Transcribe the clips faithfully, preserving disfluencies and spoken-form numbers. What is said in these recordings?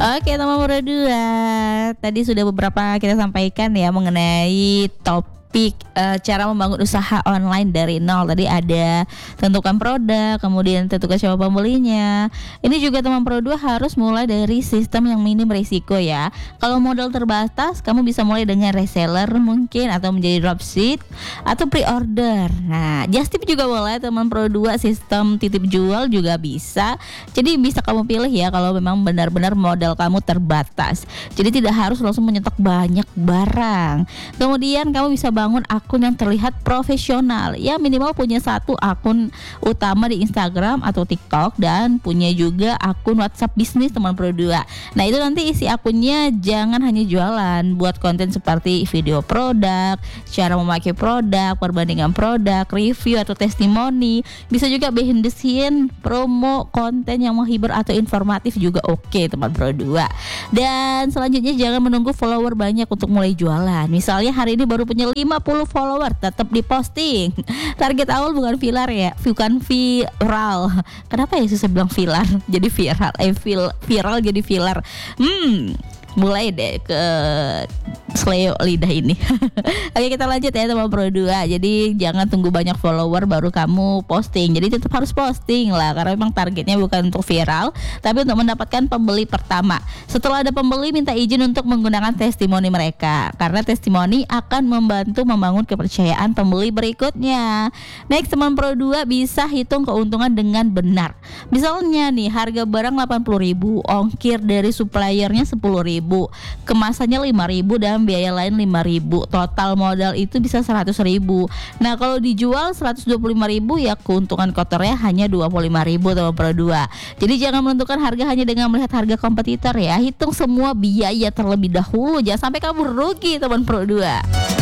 Oke teman Pro dua, tadi sudah beberapa kita sampaikan ya mengenai topik uh, cara membangun usaha online dari nol. Tadi ada tentukan produk, kemudian tentukan siapa pembelinya. Ini juga teman Pro dua harus mulai dari sistem yang minim risiko ya. Kalau modal terbatas, kamu bisa mulai dengan reseller mungkin, atau menjadi dropship atau pre-order. Nah, just tip juga boleh teman Pro dua, sistem titip jual juga bisa. Jadi bisa kamu pilih ya kalau memang benar-benar modal kamu terbatas. Jadi tidak harus langsung menyetok banyak barang. Kemudian kamu bisa bangun akun yang terlihat profesional. Ya minimal punya satu akun utama di Instagram atau TikTok, dan punya juga akun WhatsApp bisnis teman Pro dua. Nah itu nanti isi akunnya jangan hanya jualan, buat konten seperti video produk, cara memakai produk, perbandingan produk, review atau testimoni. Bisa juga behind the scene, promo, konten yang menghibur atau informatif juga oke teman Pro dua. Dan selanjutnya jangan menunggu follower banyak untuk mulai jualan. Misalnya hari ini baru punya lima puluh follower, tetap diposting. Target awal bukan viral ya, bukan viral. Kenapa ya susah bilang viral jadi viral, eh vil, viral jadi viral. Hmm, mulai deh ke sleo lidah ini. Oke, kita lanjut ya teman Pro dua. Jadi jangan tunggu banyak follower baru kamu posting. Jadi tetap harus posting lah, karena memang targetnya bukan untuk viral, tapi untuk mendapatkan pembeli pertama. Setelah ada pembeli, minta izin untuk menggunakan testimoni mereka, karena testimoni akan membantu membangun kepercayaan pembeli berikutnya. Next teman Pro dua, bisa hitung keuntungan dengan benar. Misalnya nih, harga barang delapan puluh ribu, ongkir dari suppliernya sepuluh ribu, kemasannya lima ribu, dan biaya lain lima ribu. Total modal itu bisa seratus ribu. Nah kalau dijual seratus dua puluh lima ribu, ya keuntungan kotornya hanya dua puluh lima ribu teman Pro dua. Jadi jangan menentukan harga hanya dengan melihat harga kompetitor ya. Hitung semua biaya terlebih dahulu, jangan sampai kamu rugi teman Pro dua.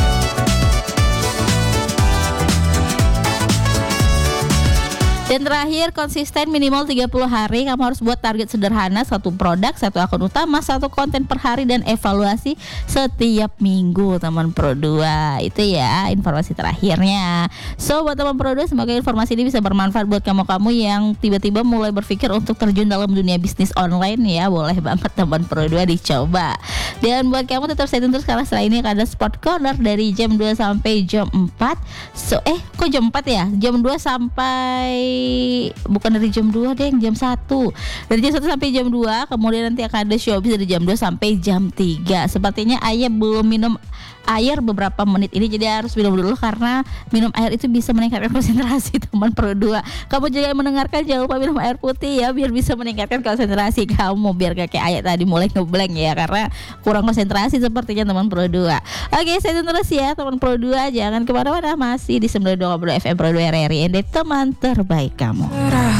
Dan terakhir, konsisten minimal tiga puluh hari. Kamu harus buat target sederhana, satu produk, satu akun utama, satu konten per hari, dan evaluasi setiap minggu teman Pro dua. Itu ya informasi terakhirnya. So buat teman Pro dua, semoga informasi ini bisa bermanfaat buat kamu-kamu yang tiba-tiba mulai berpikir untuk terjun dalam dunia bisnis online ya. Boleh banget teman Pro dua dicoba. Dan buat kamu tetap stay tune terus, karena setelah ini ada Sport Corner dari jam dua sampai jam empat. So eh kok jam empat ya? Jam dua sampai, bukan dari jam dua deh, jam satu. Dari jam satu sampai jam dua. Kemudian nanti akan ada showbiz dari jam dua sampai jam tiga. Sepertinya Ayah belum minum air beberapa menit ini, jadi harus minum dulu, karena minum air itu bisa meningkatkan konsentrasi teman Pro dua. Kamu juga yang mendengarkan jangan lupa minum air putih ya, biar bisa meningkatkan konsentrasi kamu, biar gak kayak Ayah tadi mulai ngeblank ya, karena kurang konsentrasi sepertinya teman Pro dua. Oke, saya terus ya teman Pro dua, jangan kemana-mana, masih di sembilan puluh dua koma dua F M Pro dua R R I, teman terbaik kamu.